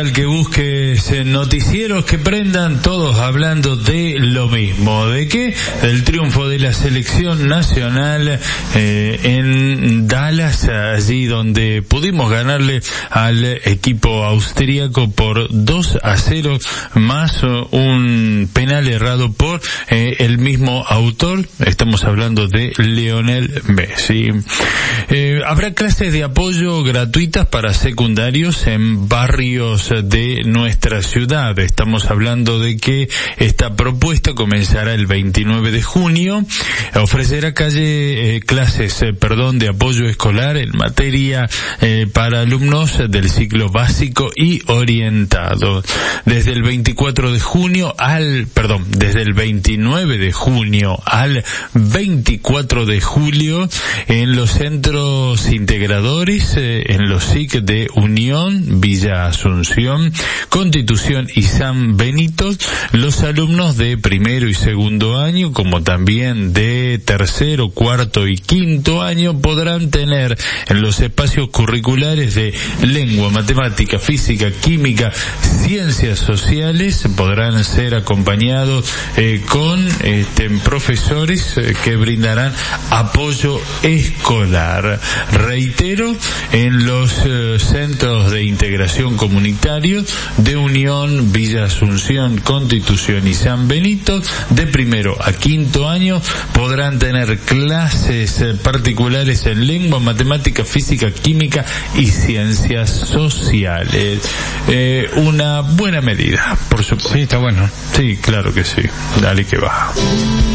tal que busques noticieros que prendan todos hablando de lo mismo. ¿De qué? Del triunfo de la selección nacional en Dallas, allí donde pudimos ganarle al equipo austríaco por 2-0, más un penal errado por el mismo autor. Estamos hablando de Lionel Messi. Habrá clases de apoyo gratuitas para secundarios en barrios de nuestra ciudad. Estamos hablando de que esta propuesta comenzará el 29 de junio. Ofrecerá clases de apoyo escolar en materia para alumnos del ciclo básico y orientado. Desde el 29 de junio al 24 de julio en los centros integradores, en los SIC de Unión, Villa Asunción, Constitución y San Benito, los alumnos de primero y segundo año, como también de tercero, cuarto y quinto año, podrán tener en los espacios curriculares de lengua, matemática, física, química, ciencias sociales, podrán ser acompañados con profesores que brindarán apoyo escolar. Reitero, en los centros de integración comunitario de Unión, Villa Asunción, Constitución y San Benito, de primero a quinto año, podrán tener clases particulares en lengua, matemática, física, química y ciencias sociales. Una buena medida, por supuesto. Sí, está bueno. Sí, claro que sí. Dale que va.